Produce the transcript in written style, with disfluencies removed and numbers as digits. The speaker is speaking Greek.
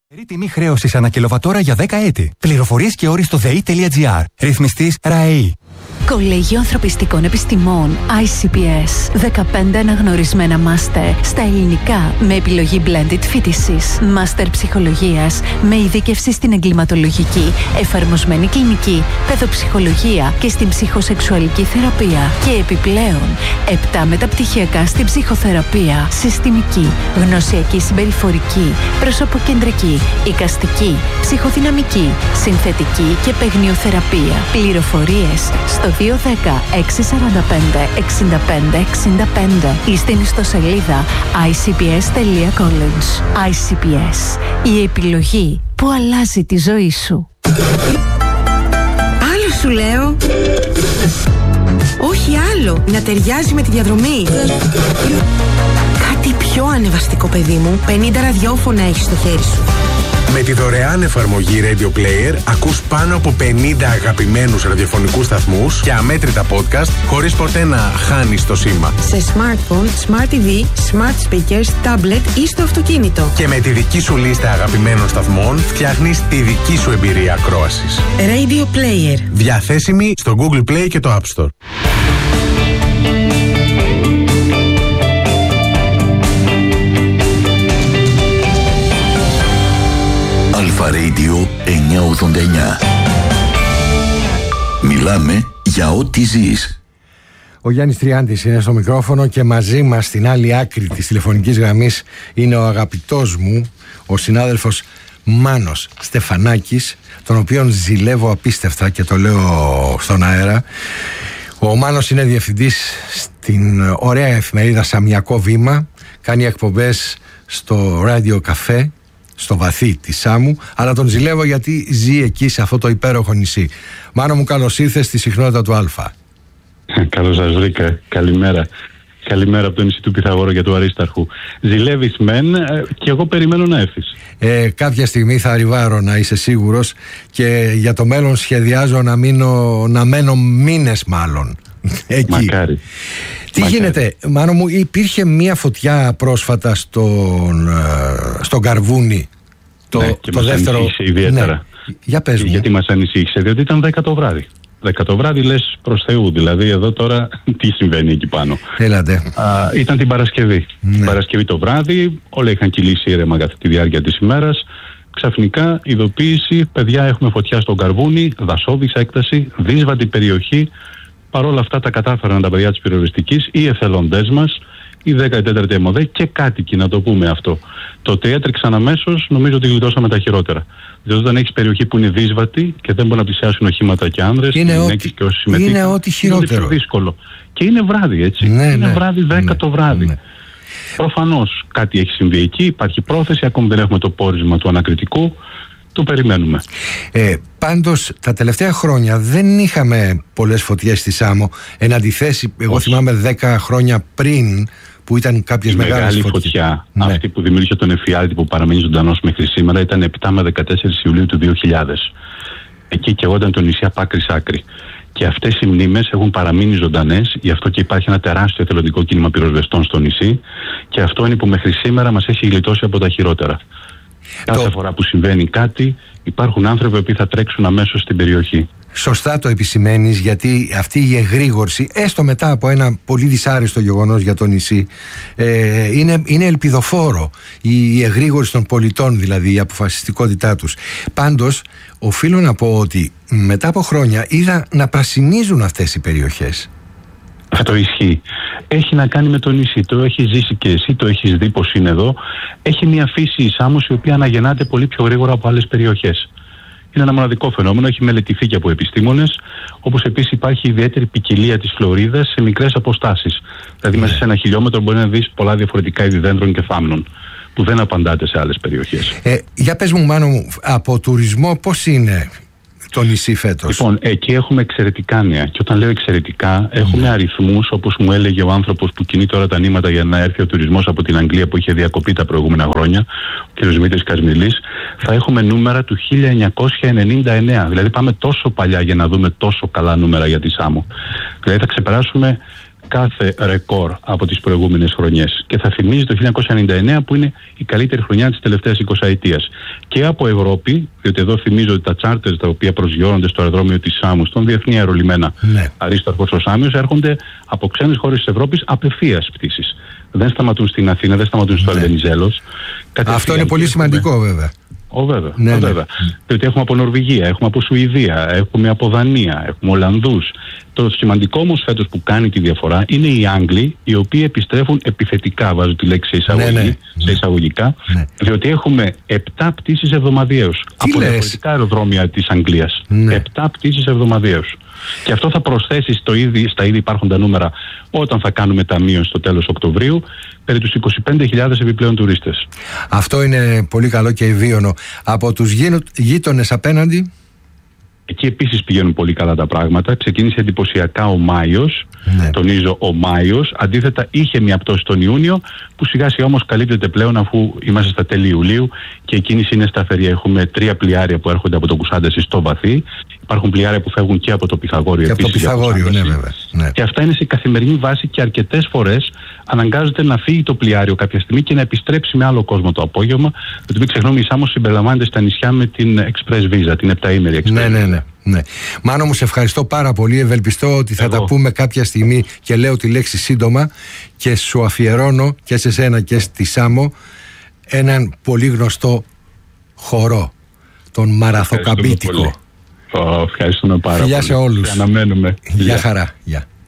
Τιμή χρέωσης ανά κιλοβατόρα για 10 έτη. Πληροφορίες και όροι στο ΔΕΗ.gr. Ρυθμιστής ΡΑΕΗ. Κολέγιο Ανθρωπιστικών Επιστημών ICPS. 15 αναγνωρισμένα μάστερ στα ελληνικά με επιλογή blended φοιτησης. Μάστερ ψυχολογίας με ειδίκευση στην εγκληματολογική, εφαρμοσμένη κλινική, παιδοψυχολογία και στην ψυχοσεξουαλική θεραπεία. Και επιπλέον 7 μεταπτυχιακά στην ψυχοθεραπεία, συστημική, γνωσιακή συμπεριφορική, προσωποκεντρική, εικαστική, ψυχοδυναμική, συνθετική και παιγνιοθεραπεία. Πληροφορίες στο 210 645 65 65 ή στην ιστοσελίδα icps.college. ICPS. Η επιλογή που αλλάζει τη ζωή σου. Άλλο σου λέω. Όχι άλλο. Να ταιριάζει με τη διαδρομή. Κάτι πιο ανεβαστικό, παιδί μου. 50 ραδιόφωνα έχεις στο χέρι σου. Με τη δωρεάν εφαρμογή Radio Player ακούς πάνω από 50 αγαπημένους ραδιοφωνικούς σταθμούς και αμέτρητα podcast χωρίς ποτέ να χάνεις το σήμα. Σε smartphone, smart TV, smart speakers, tablet ή στο αυτοκίνητο. Και με τη δική σου λίστα αγαπημένων σταθμών φτιάχνεις τη δική σου εμπειρία ακρόασης. Radio Player. Διαθέσιμη στο Google Play και το App Store. Αλφα Radio 989. Μιλάμε για ό,τι ζεις. Ο Γιάννης Τριάντης είναι στο μικρόφωνο και μαζί μας στην άλλη άκρη της τηλεφωνικής γραμμής είναι ο αγαπητός μου, ο συνάδελφος Μάνος Στεφανάκης, τον οποίον ζηλεύω απίστευτα και το λέω στον αέρα. Ο Μάνος είναι διευθυντής στην ωραία εφημερίδα Σαμιακό Βήμα, κάνει εκπομπές στο Ράδιο Καφέ, στο βαθύ της Σάμου, αλλά τον ζηλεύω γιατί ζει εκεί σε αυτό το υπέροχο νησί. Μάνο μου, καλώς ήρθες στη συχνότητα του Αλφα. Καλώς σας βρήκα. Καλημέρα. Καλημέρα από το νησί του Πυθαγόρου και του Αρίσταρχου. Ζηλεύεις μεν και εγώ περιμένω να έρθεις. Κάποια στιγμή θα arrivάρω, να είσαι σίγουρος, και για το μέλλον σχεδιάζω να μένω μήνες μάλλον εκεί. Μακάρι. Τι γίνεται, Μάνο μου? Υπήρχε μία φωτιά πρόσφατα στον Καρβούνι, το δεύτερο. Ιδιαίτερα. Ναι. Για πες μου. Γιατί μας ανησύχησε? Διότι ήταν 10 το βράδυ. 10 το βράδυ, λες προς Θεού. Δηλαδή εδώ τώρα τι συμβαίνει εκεί πάνω? Έλατε. Ήταν την Παρασκευή. Ναι. Την Παρασκευή το βράδυ, όλα είχαν κυλήσει ήρεμα κατά τη διάρκεια της ημέρας. Ξαφνικά ειδοποίηση, παιδιά, έχουμε φωτιά στον Καρβούνι, δασόδης έκταση, δύσβατη περιοχή. Παρ' όλα αυτά τα κατάφεραν τα παιδιά της πυροσβεστικής, οι εθελοντές μας, η 14η ΕΜΟΔΕ και κάτοικοι, να το πούμε αυτό. Το ότι έτρεξαν αμέσως, νομίζω ότι γλιτώσαμε τα χειρότερα. Διότι όταν έχεις περιοχή που είναι δύσβατη και δεν μπορούν να πλησιάσουν οχήματα και άνδρες, γυναίκες και όσοι συμμετείχαν, είναι ό,τι χειρότερο. Είναι πιο δύσκολο. Και είναι βράδυ, έτσι. Ναι, είναι ναι, βράδυ, 10 το βράδυ. Ναι. Προφανώς κάτι έχει συμβεί εκεί, υπάρχει πρόθεση, ακόμη δεν έχουμε το πόρισμα του ανακριτικού. Το περιμένουμε. Πάντως τα τελευταία χρόνια δεν είχαμε πολλές φωτιές στη Σάμο. Εν αντιθέσει, εγώ θυμάμαι 10 χρόνια πριν που ήταν κάποιες μεγάλες φωτιές. Η μεγάλη φωτιά, ναι, αυτή που δημιούργησε τον εφιάλτη που παραμένει ζωντανός μέχρι σήμερα, ήταν 7 με 14 Ιουλίου του 2000. Εκεί και εγώ ήταν το νησί από άκρη σ' άκρη. Και αυτές οι μνήμες έχουν παραμείνει ζωντανές, γι' αυτό και υπάρχει ένα τεράστιο εθελοντικό κίνημα πυροσβεστών στο νησί, και αυτό είναι που μέχρι σήμερα μας έχει γλιτώσει από τα χειρότερα. Κάθε φορά που συμβαίνει κάτι, υπάρχουν άνθρωποι που θα τρέξουν αμέσως στην περιοχή. Σωστά το επισημαίνεις, γιατί αυτή η εγρήγορση, έστω μετά από ένα πολύ δυσάρεστο γεγονός για το νησί, είναι ελπιδοφόρο. Η εγρήγορση των πολιτών, δηλαδή η αποφασιστικότητά τους. Πάντως, οφείλω να πω ότι μετά από χρόνια είδα να πρασινίζουν αυτές οι περιοχές. Αυτό ισχύει. Έχει να κάνει με το νησί. Το έχεις ζήσει και εσύ, το έχεις δει πως είναι εδώ. Έχει μια φύση η Σάμος η οποία αναγεννάται πολύ πιο γρήγορα από άλλες περιοχές. Είναι ένα μοναδικό φαινόμενο, έχει μελετηθεί και από επιστήμονες, όπως επίσης υπάρχει ιδιαίτερη ποικιλία της φλωρίδας σε μικρές αποστάσεις. Δηλαδή μέσα σε 1 χιλιόμετρο μπορεί να δεις πολλά διαφορετικά είδη δέντρων και θάμνων, που δεν απαντάται σε άλλες περιοχές. Για πες μου, Μάνο μου, από τουρισμό πώς είναι το νησί φέτος? Λοιπόν, εκεί έχουμε εξαιρετικά νέα. Και όταν λέω εξαιρετικά, έχουμε αριθμούς, όπως μου έλεγε ο άνθρωπος που κινεί τώρα τα νήματα για να έρθει ο τουρισμός από την Αγγλία, που είχε διακοπεί τα προηγούμενα χρόνια, ο κ. Δημήτρης Κασμιλής. Θα έχουμε νούμερα του 1999. Δηλαδή πάμε τόσο παλιά για να δούμε τόσο καλά νούμερα για τη Σάμο. Δηλαδή θα ξεπεράσουμε κάθε ρεκόρ από τις προηγούμενες χρονιές. Και θα θυμίζει το 1999 που είναι η καλύτερη χρονιά της τελευταίας 20ετίας. Και από Ευρώπη, διότι εδώ θυμίζω ότι τα charters τα οποία προσγειώνονται στο αεροδρόμιο της Σάμου, στον διεθνή αερολιμένα Αρίσταρχος ο Σάμιος, έρχονται από ξένες χώρες της Ευρώπης απευθείας πτήσεις. Δεν σταματούν στην Αθήνα, δεν σταματούν στο Αλβενιζέλος. Αυτό είναι πολύ σημαντικό βέβαια. Βέβαια. Διότι έχουμε από Νορβηγία, έχουμε από Σουηδία, έχουμε από Δανία, έχουμε Ολλανδούς. Το σημαντικό όμως φέτος που κάνει τη διαφορά είναι οι Άγγλοι, οι οποίοι επιστρέφουν επιθετικά, βάζω τη λέξη σε εισαγωγικά, διότι έχουμε 7 πτήσεις εβδομαδιαίως από διαφορετικά αεροδρόμια της Αγγλίας. 7 πτήσεις εβδομαδιαίως. Και αυτό θα προσθέσει στα ήδη υπάρχοντα νούμερα όταν θα κάνουμε ταμείο στο τέλος Οκτωβρίου περί τους 25.000 επιπλέον τουρίστες. Αυτό είναι πολύ καλό και ευίωνο. Από τους γείτονες απέναντι? Εκεί επίσης πηγαίνουν πολύ καλά τα πράγματα. Ξεκίνησε εντυπωσιακά ο Μάιος. Τονίζω ο Μάιος. Αντίθετα είχε μια πτώση τον Ιούνιο που σιγά σιγά όμως καλύπτεται πλέον αφού είμαστε στα τέλη Ιουλίου και η κίνηση είναι σταθερή. Έχουμε 3 πλοιάρια που έρχονται από το Κουσάνταση στο Βαθύ. Υπάρχουν πλοιάρια που φεύγουν και από το Πυθαγόριο. Και επίσης, από το Πυθαγόριο, βέβαια. Και αυτά είναι σε καθημερινή βάση και αρκετές φορές αναγκάζεται να φύγει το πλοιάριο κάποια στιγμή και να επιστρέψει με άλλο κόσμο το απόγευμα. Γιατί μην ξεχνούμε, η Σάμος συμπεριλαμβάνεται στα νησιά με την Express Visa, την 7ημερη Express. Ναι. Μάνο μου, σε ευχαριστώ πάρα πολύ. Ευελπιστώ ότι θα τα πούμε κάποια στιγμή και λέω τη λέξη σύντομα και σου αφιερώνω και σε σένα και στη Σάμο έναν πολύ γνωστό χορό, τον Μαραθοκαμπίτικο. Ευχαριστούμε πάρα πολύ. Φιλιά σε όλους. Αναμένουμε. Γεια χαρά. Γεια.